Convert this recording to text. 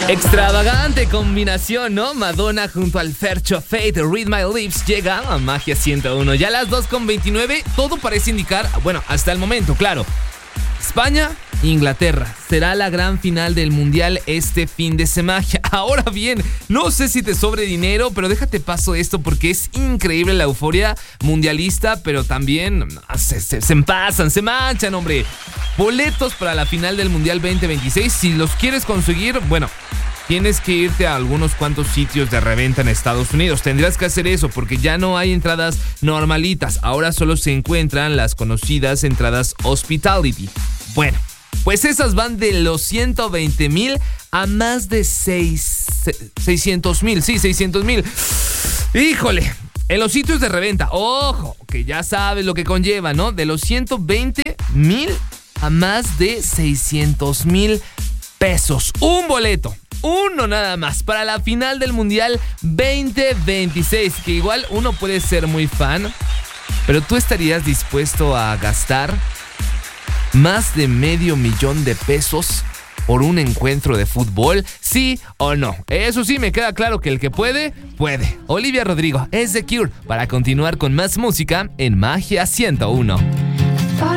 Extravagante combinación, ¿no? Madonna junto al Fercho Fate, Read My Lips, llega a Magia 101. Ya a las 2:29, todo parece indicar, bueno, hasta el momento, claro. España, Inglaterra. Será la gran final del Mundial este fin de semana. Ahora bien, no sé si te sobre dinero, pero déjate paso esto porque es increíble la euforia mundialista, pero también se pasan, se manchan, hombre. Boletos para la final del Mundial 2026, si los quieres conseguir, bueno, tienes que irte a algunos cuantos sitios de reventa en Estados Unidos. Tendrás que hacer eso porque ya no hay entradas normalitas. Ahora solo se encuentran las conocidas entradas Hospitality. Bueno, pues esas van de los 120,000 a más de 600,000. Sí, 600,000. Híjole. En los sitios de reventa, ojo, que ya sabes lo que conlleva, ¿no? De los 120,000 a más de 600,000 pesos. Un boleto. Uno nada más para la final del Mundial 2026, que igual uno puede ser muy fan, pero ¿tú estarías dispuesto a gastar más de $500,000 por un encuentro de fútbol? ¿Sí o no? Eso sí, me queda claro que el que puede, puede. Olivia Rodrigo es The Cure para continuar con más música en Magia 101.